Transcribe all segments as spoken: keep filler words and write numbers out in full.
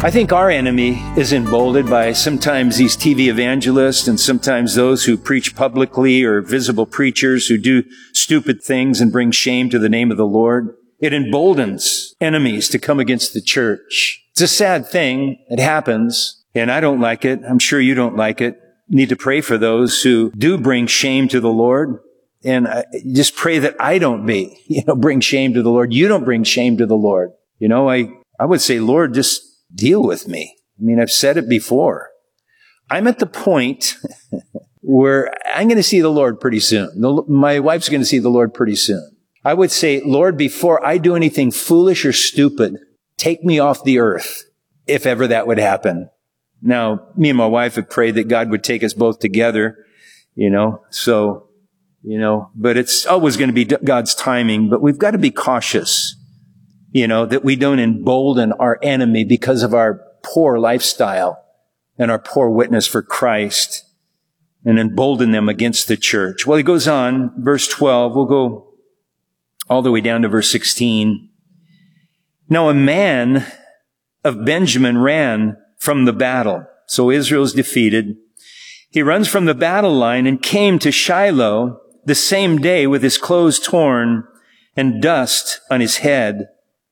I think our enemy is emboldened by sometimes these T V evangelists and sometimes those who preach publicly or visible preachers who do stupid things and bring shame to the name of the Lord. It emboldens enemies to come against the church. It's a sad thing. It happens, and I don't like it. I'm sure you don't like it. You need to pray for those who do bring shame to the Lord, and I just pray that I don't be, you know, bring shame to the Lord. You don't bring shame to the Lord. You know, I, I would say, Lord, just deal with me. I mean, I've said it before. I'm at the point where I'm going to see the Lord pretty soon. The, my wife's going to see the Lord pretty soon. I would say, Lord, before I do anything foolish or stupid, take me off the earth, if ever that would happen. Now, me and my wife have prayed that God would take us both together, you know, so, you know, but it's always going to be God's timing, but we've got to be cautious, you know, that we don't embolden our enemy because of our poor lifestyle and our poor witness for Christ and embolden them against the church. Well, he goes on, verse twelve, we'll go all the way down to verse sixteen. Now a man of Benjamin ran from the battle. So Israel's defeated. He runs from the battle line and came to Shiloh the same day with his clothes torn and dust on his head.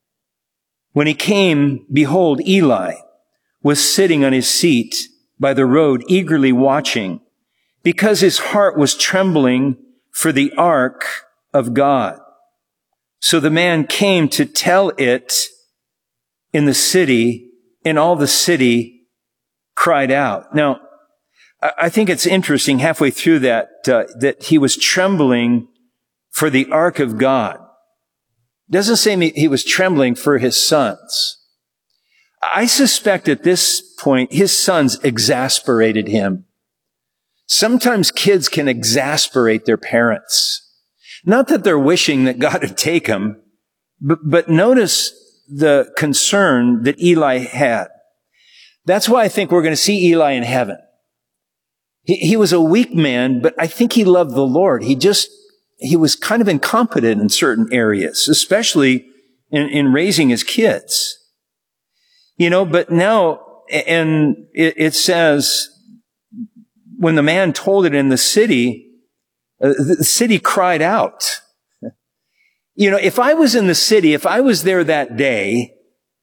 When he came, behold, Eli was sitting on his seat by the road, eagerly watching, because his heart was trembling for the ark of God. So the man came to tell it in the city, and all the city cried out. Now, I think it's interesting halfway through that, uh, that he was trembling for the ark of God. It doesn't say he was trembling for his sons. I suspect at this point, his sons exasperated him. Sometimes kids can exasperate their parents. Not that they're wishing that God would take them, but, but notice the concern that Eli had. That's why I think we're going to see Eli in heaven. He, he was a weak man, but I think he loved the Lord. He just, he was kind of incompetent in certain areas, especially in, in raising his kids. You know, but now, and it, it says, when the man told it in the city, uh, the city cried out. You know, if I was in the city, if I was there that day,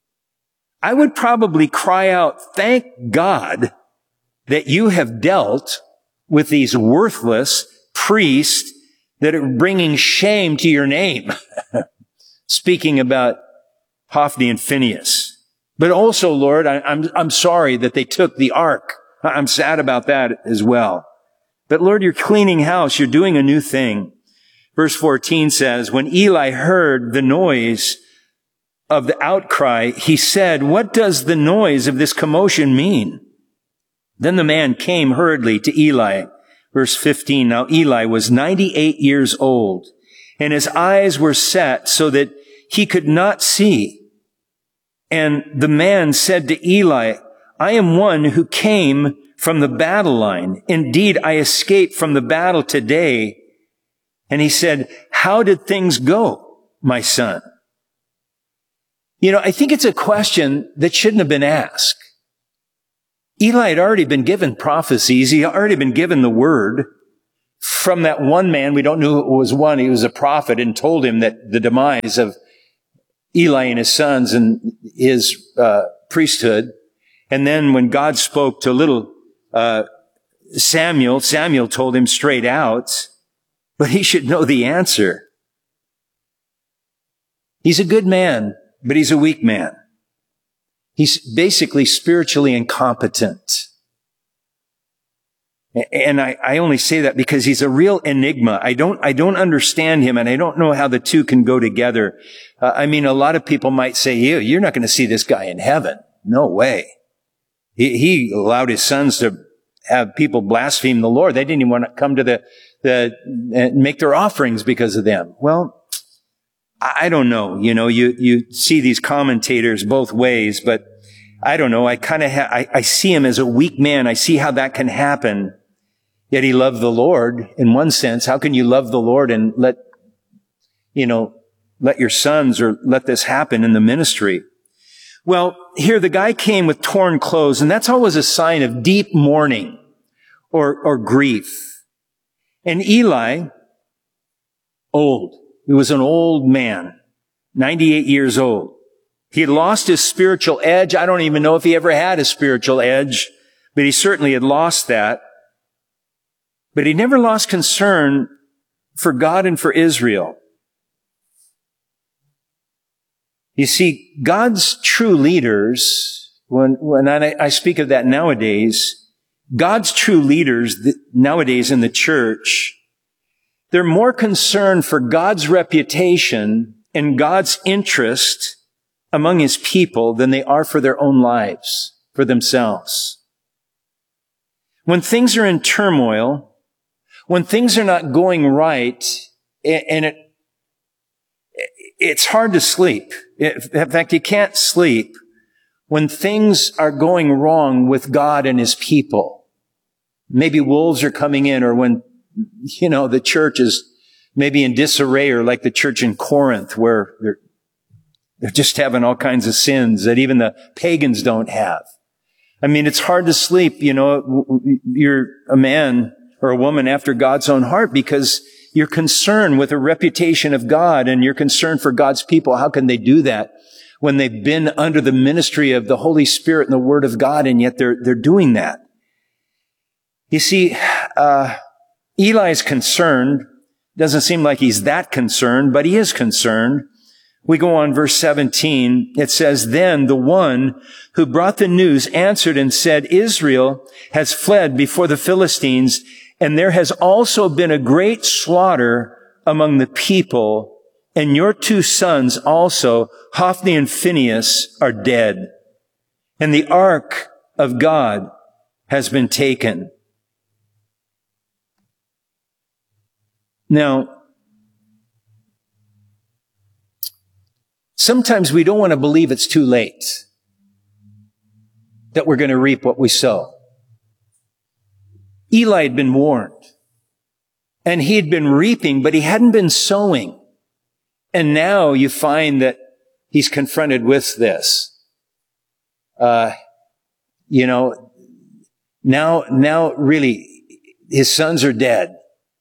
I would probably cry out, thank God that you have dealt with these worthless priests that are bringing shame to your name. Speaking about Hophni and Phinehas. But also, Lord, I, I'm, I'm sorry that they took the ark. I'm sad about that as well. But Lord, you're cleaning house. You're doing a new thing. Verse fourteen says, when Eli heard the noise of the outcry, he said, what does the noise of this commotion mean? Then the man came hurriedly to Eli. Verse fifteen, now Eli was ninety-eight years old, and his eyes were set so that he could not see. And the man said to Eli, I am one who came from the battle line. Indeed, I escaped from the battle today. And he said, how did things go, my son? You know, I think it's a question that shouldn't have been asked. Eli had already been given prophecies. He had already been given the word from that one man. We don't know who it was one. He was a prophet and told him that the demise of Eli and his sons and his uh, priesthood. And then when God spoke to little uh, Samuel, Samuel told him straight out, but he should know the answer. He's a good man, but he's a weak man. He's basically spiritually incompetent. And I, I only say that because he's a real enigma. I don't, I don't understand him, and I don't know how the two can go together. Uh, I mean, a lot of people might say, you, you're not going to see this guy in heaven. No way. He, he allowed his sons to have people blaspheme the Lord. They didn't even want to come to the, the, uh, make their offerings because of them. Well, I don't know. You know, you, you see these commentators both ways, but I don't know. I kind of, ha- I, I see him as a weak man. I see how that can happen. Yet he loved the Lord in one sense. How can you love the Lord and let, you know, let your sons or let this happen in the ministry? Well, here the guy came with torn clothes, and that's always a sign of deep mourning or, or grief. And Eli, old, he was an old man, ninety-eight years old. He had lost his spiritual edge. I don't even know if he ever had a spiritual edge, but he certainly had lost that. But he never lost concern for God and for Israel. You see, God's true leaders, when, when I, I speak of that nowadays, God's true leaders nowadays in the church, they're more concerned for God's reputation and God's interest among His people than they are for their own lives, for themselves. When things are in turmoil, when things are not going right, and it, it's hard to sleep. In fact, you can't sleep when things are going wrong with God and His people. Maybe wolves are coming in, or when, you know, the church is maybe in disarray, or like the church in Corinth, where they're, they're just having all kinds of sins that even the pagans don't have. I mean, it's hard to sleep, you know, you're a man or a woman after God's own heart because you're concerned with the reputation of God and you're concerned for God's people. How can they do that when they've been under the ministry of the Holy Spirit and the Word of God, and yet they're, they're doing that? You see, uh, Eli's concerned. Doesn't seem like he's that concerned, but he is concerned. We go on verse seventeen. It says, "Then the one who brought the news answered and said, Israel has fled before the Philistines, and there has also been a great slaughter among the people, and your two sons also, Hophni and Phinehas, are dead. And the ark of God has been taken." Now, sometimes we don't want to believe it's too late, that we're going to reap what we sow. Eli had been warned, and he had been reaping, but he hadn't been sowing. And now you find that he's confronted with this. Uh, you know, now, now really, his sons are dead.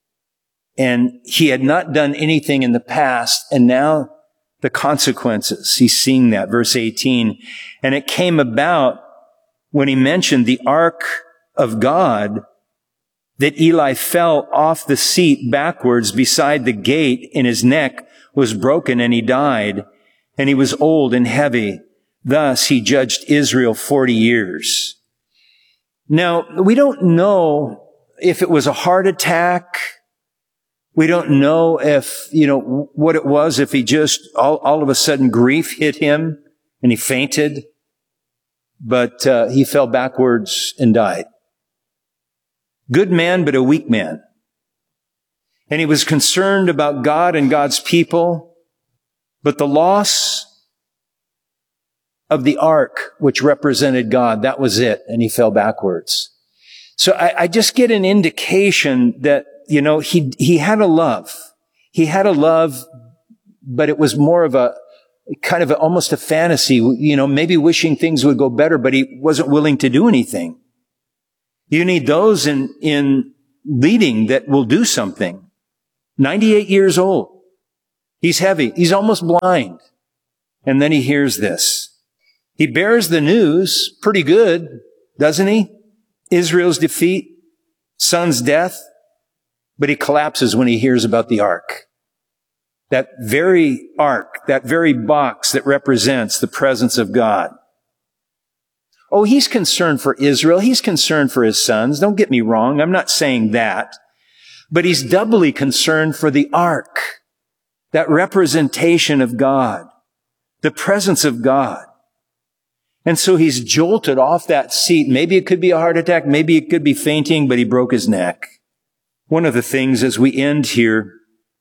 And he had not done anything in the past, and now the consequences. He's seeing that. Verse eighteen. "And it came about when he mentioned the ark of God that Eli fell off the seat backwards beside the gate, and his neck was broken, and he died. And he was old and heavy. Thus he judged Israel forty years. Now, we don't know if it was a heart attack. We don't know if, you know, what it was, if he just, all, all of a sudden grief hit him and he fainted. But uh, he fell backwards and died. Good man, but a weak man. And he was concerned about God and God's people. But the loss of the ark, which represented God, that was it. And he fell backwards. So I, I just get an indication that, you know, he, he had a love. He had a love, but it was more of a, kind of a, almost a fantasy, you know, maybe wishing things would go better, but he wasn't willing to do anything. You need those in, in leading that will do something. ninety-eight years old. He's heavy. He's almost blind. And then he hears this. He bears the news pretty good, doesn't he? Israel's defeat, son's death. But he collapses when he hears about the ark. That very ark, that very box that represents the presence of God. Oh, he's concerned for Israel. He's concerned for his sons. Don't get me wrong. I'm not saying that. But he's doubly concerned for the ark. That representation of God. The presence of God. And so he's jolted off that seat. Maybe it could be a heart attack. Maybe it could be fainting, but he broke his neck. One of the things as we end here,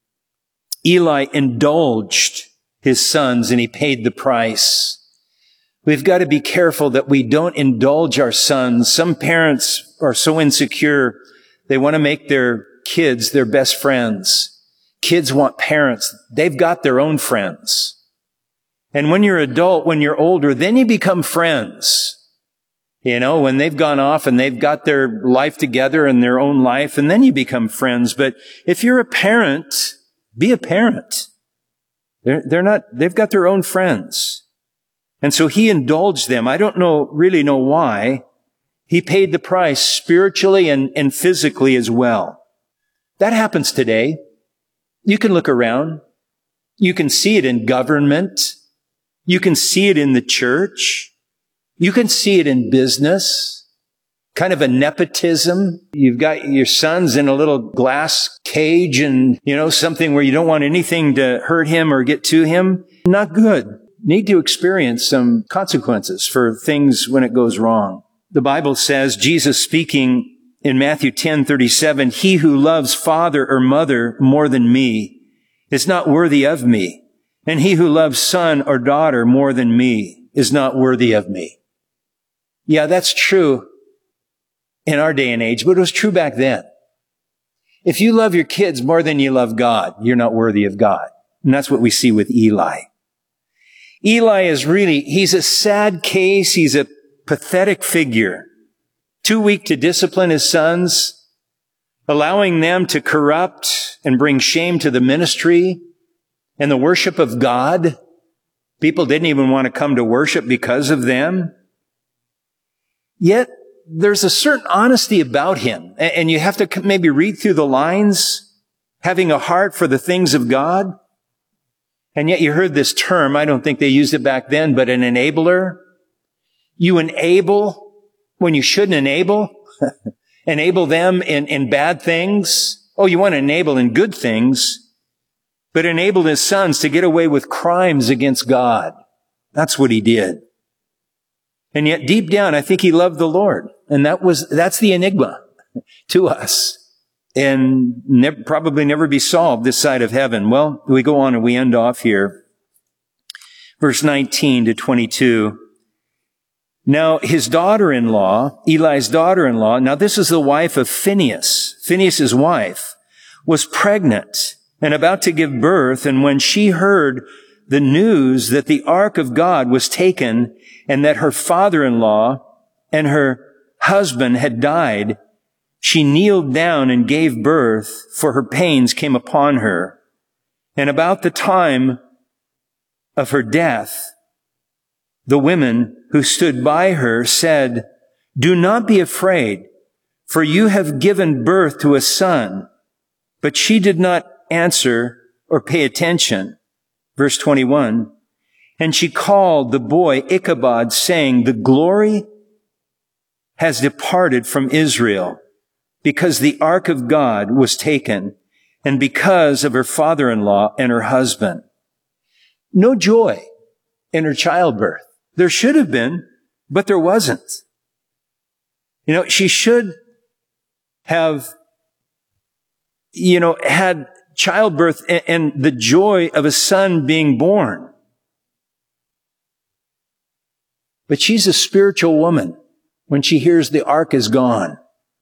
Eli indulged his sons and he paid the price. We've got to be careful that we don't indulge our sons. Some parents are so insecure, they want to make their kids their best friends. Kids want parents. They've got their own friends. And when you're adult, when you're older, then you become friends. You know, when they've gone off and they've got their life together and their own life, and then you become friends. But if you're a parent, be a parent. They're, they're not, they've got their own friends. And so he indulged them. I don't know, really know why. He paid the price spiritually and, and physically as well. That happens today. You can look around. You can see it in government. You can see it in the church. You can see it in business. Kind of a nepotism. You've got your sons in a little glass cage and, you know, something where you don't want anything to hurt him or get to him. Not good. Need to experience some consequences for things when it goes wrong. The Bible says, Jesus speaking in Matthew ten thirty-seven, he who loves father or mother more than me is not worthy of me. And he who loves son or daughter more than me is not worthy of me. Yeah, that's true in our day and age, but it was true back then. If you love your kids more than you love God, you're not worthy of God. And that's what we see with Eli. Eli is really, he's a sad case. He's a pathetic figure. Too weak to discipline his sons, allowing them to corrupt and bring shame to the ministry and the worship of God. People didn't even want to come to worship because of them. Yet, there's a certain honesty about him. And you have to maybe read through the lines, having a heart for the things of God. And yet you heard this term, I don't think they used it back then, but an enabler. You enable when you shouldn't enable. Enable them in, in bad things. Oh, you want to enable in good things, but enabled his sons to get away with crimes against God. That's what he did. And yet deep down, I think he loved the Lord. And that was, that's the enigma to us. And ne- probably never be solved this side of heaven. Well, we go on and we end off here. Verse nineteen to twenty-two. Now, his daughter-in-law, Eli's daughter-in-law, now this is the wife of Phinehas, Phinehas' wife, was pregnant and about to give birth. And when she heard the news that the ark of God was taken and that her father-in-law and her husband had died, she kneeled down and gave birth, for her pains came upon her. And about the time of her death, the women who stood by her said, "Do not be afraid, for you have given birth to a son." But she did not answer or pay attention. Verse twenty-one, and she called the boy Ichabod, saying, "The glory has departed from Israel, because the ark of God was taken, and because of her father-in-law and her husband." No joy in her childbirth. There should have been, but there wasn't. You know, she should have, you know, had childbirth and, and the joy of a son being born. But she's a spiritual woman when she hears the ark is gone.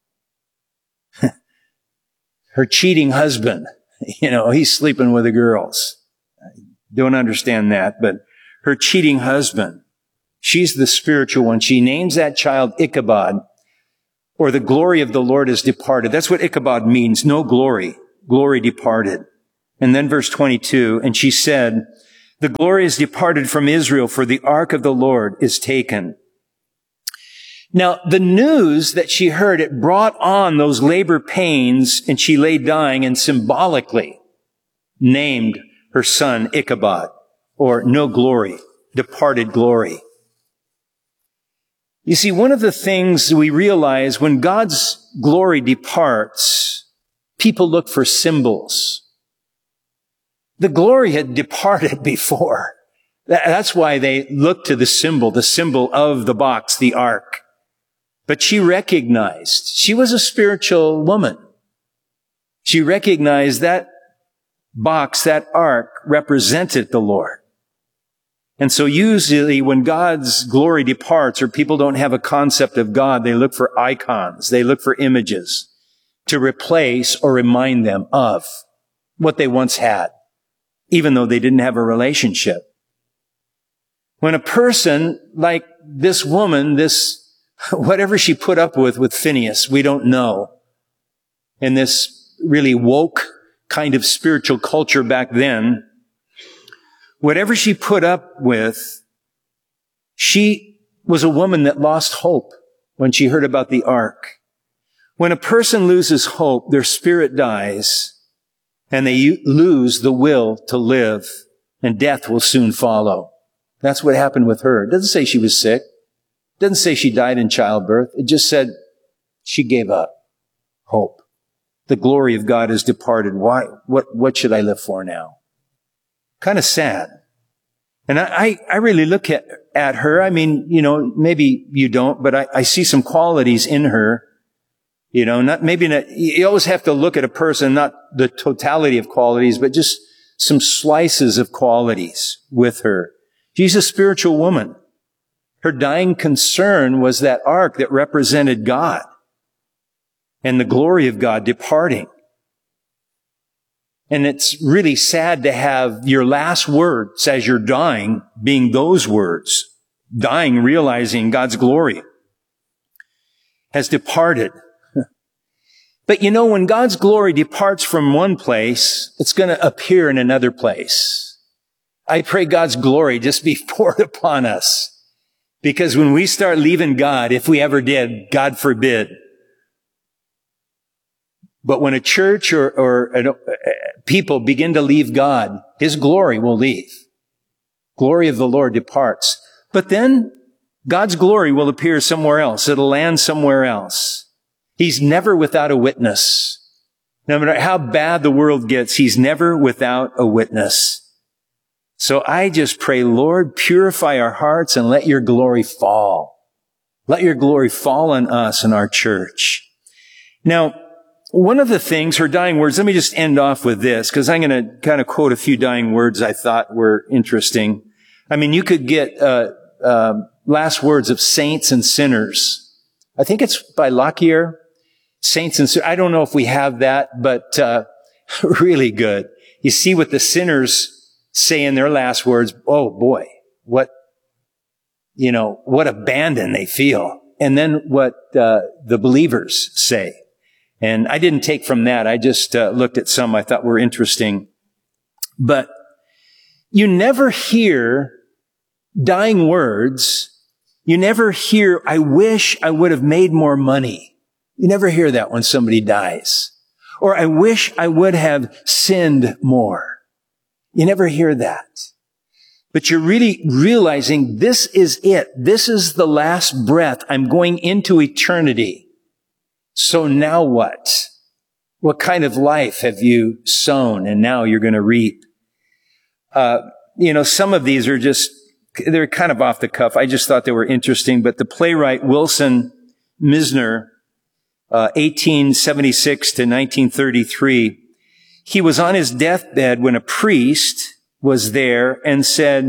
Her cheating husband, you know, he's sleeping with the girls. I don't understand that, but her cheating husband, she's the spiritual one. She names that child Ichabod, or the glory of the Lord is departed. That's what Ichabod means, no glory. Glory departed. And then verse twenty-two, and she said, "The glory is departed from Israel, for the ark of the Lord is taken." Now, the news that she heard, it brought on those labor pains, and she lay dying, and symbolically named her son Ichabod, or no glory, departed glory. You see, one of the things we realize when God's glory departs, people look for symbols. The glory had departed before. That's why they looked to the symbol, the symbol of the box, the ark. But she recognized, she was a spiritual woman. She recognized that box, that ark, represented the Lord. And so usually when God's glory departs, or people don't have a concept of God, they look for icons, they look for images to replace or remind them of what they once had, even though they didn't have a relationship. When a person like this woman, this, whatever she put up with with Phineas, we don't know. In this really woke kind of spiritual culture back then, whatever she put up with, she was a woman that lost hope when she heard about the ark. When a person loses hope, their spirit dies, and they lose the will to live, and death will soon follow. That's what happened with her. It doesn't say she was sick. It doesn't say she died in childbirth. It just said she gave up hope. The glory of God has departed. Why? What, what should I live for now? Kind of sad. And I, I, I really look at, at her. I mean, you know, maybe you don't, but I, I see some qualities in her. You know, not, maybe not, you always have to look at a person, not the totality of qualities, but just some slices of qualities with her. She's a spiritual woman. Her dying concern was that ark that represented God and the glory of God departing. And it's really sad to have your last words as you're dying being those words. Dying, realizing God's glory has departed. But you know, when God's glory departs from one place, it's going to appear in another place. I pray God's glory just be poured upon us. Because when we start leaving God, if we ever did, God forbid. But when a church or, or uh, people begin to leave God, His glory will leave. Glory of the Lord departs. But then God's glory will appear somewhere else. It'll land somewhere else. He's never without a witness. No matter how bad the world gets, He's never without a witness. So I just pray, Lord, purify our hearts and let your glory fall. Let your glory fall on us and our church. Now, one of the things, her dying words, let me just end off with this, because I'm going to kind of quote a few dying words I thought were interesting. I mean, you could get uh, uh last words of saints and sinners. I think it's by Lockyer. Saints and sinners. I don't know if we have that, but uh really good. You see what the sinners say in their last words. Oh boy, what, you know, what abandon they feel. And then what uh, the believers say. And I didn't take from that. I just uh, looked at some I thought were interesting. But you never hear dying words. You never hear, I wish I would have made more money. You never hear that when somebody dies. Or I wish I would have sinned more. You never hear that. But you're really realizing this is it. This is the last breath. I'm going into eternity. So now what? What kind of life have you sown and now you're going to reap? Uh, you know, some of these are just, they're kind of off the cuff. I just thought they were interesting. But the playwright Wilson Mizner, uh, eighteen seventy-six to nineteen thirty-three, he was on his deathbed when a priest was there and said,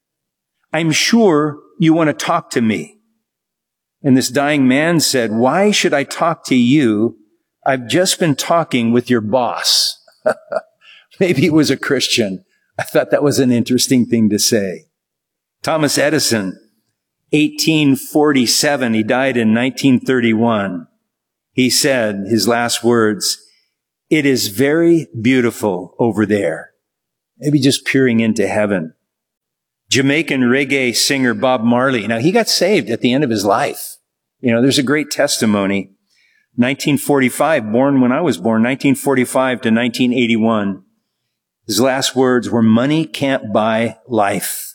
I'm sure you want to talk to me. And this dying man said, why should I talk to you? I've just been talking with your boss. Maybe he was a Christian. I thought that was an interesting thing to say. Thomas Edison, eighteen forty-seven, he died in nineteen thirty-one. He said, his last words, it is very beautiful over there. Maybe just peering into heaven. Jamaican reggae singer Bob Marley. Now, he got saved at the end of his life. You know, there's a great testimony. nineteen forty-five, born when I was born, nineteen forty-five to nineteen eighty-one. His last words were, money can't buy life.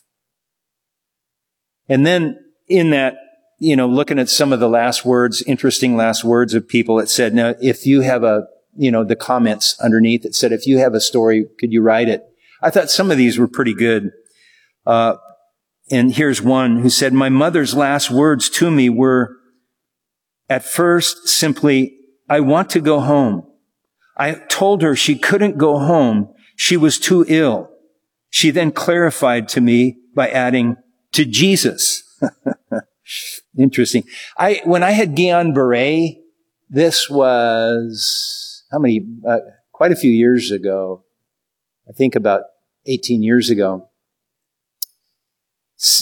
And then in that, you know, looking at some of the last words, interesting last words of people, it said, now, if you have a, you know, the comments underneath, it said, if you have a story, could you write it? I thought some of these were pretty good. Uh, and here's one who said, my mother's last words to me were, at first, simply, I want to go home. I told her she couldn't go home. She was too ill. She then clarified to me by adding, to Jesus. Interesting. I, when I had Guillain-Barré, this was, how many, uh, quite a few years ago. I think about eighteen years ago.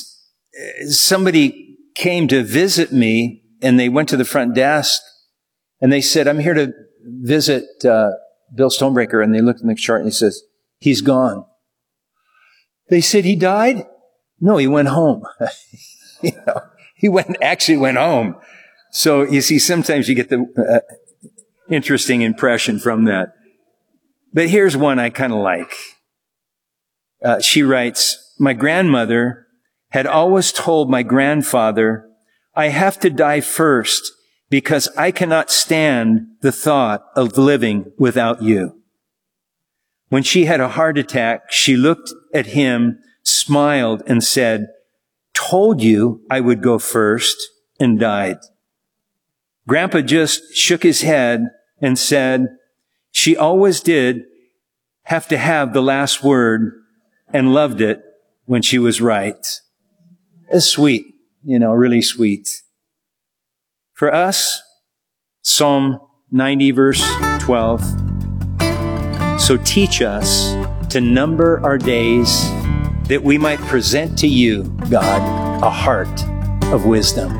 somebody came to visit me, and they went to the front desk, and they said, I'm here to visit uh, Bill Stonebreaker. And they looked in the chart, and he says, he's gone. They said, he died? No, he went home. you know, he went actually went home. So you see, sometimes you get the uh, interesting impression from that. But here's one I kind of like. Uh, she writes, my grandmother had always told my grandfather, I have to die first because I cannot stand the thought of living without you. When she had a heart attack, she looked at him, smiled, and said, told you I would go first, and died. Grandpa just shook his head and said, she always did have to have the last word and loved it when she was right. It's sweet, you know, really sweet. For us, Psalm ninety, verse twelve. So teach us to number our days that we might present to you, God, a heart of wisdom.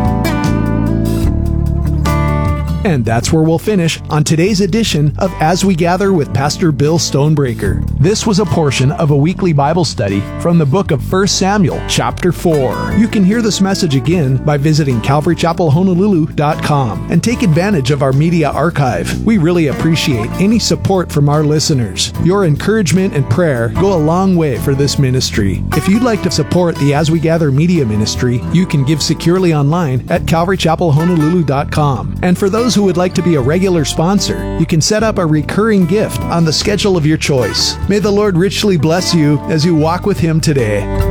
And that's where we'll finish on today's edition of As We Gather with Pastor Bill Stonebreaker. This was a portion of a weekly Bible study from the book of First Samuel, chapter four. You can hear this message again by visiting calvary chapel honolulu dot com and take advantage of our media archive. We really appreciate any support from our listeners. Your encouragement and prayer go a long way for this ministry. If you'd like to support the As We Gather media ministry, you can give securely online at calvary chapel honolulu dot com. And for those who would like to be a regular sponsor, you can set up a recurring gift on the schedule of your choice. May the Lord richly bless you as you walk with Him today.